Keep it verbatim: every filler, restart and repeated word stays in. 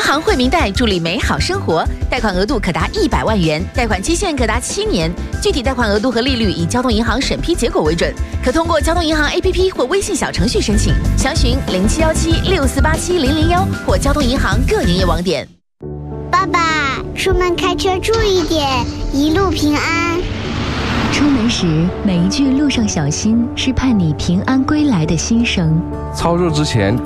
行惠民贷助力美好生活，贷款额度可达一百万元，贷款期限可达七年，具体贷款额度和利率以交通银行审批结果为准，可通过交通银行 A P P 或微信小程序申请，详询零七幺七六四八七零零幺或交通银行各营业网点。 爸爸，出门开车注意点，一路平安。 出门时每一句路上小心是盼你平安归来的心声。 操作之前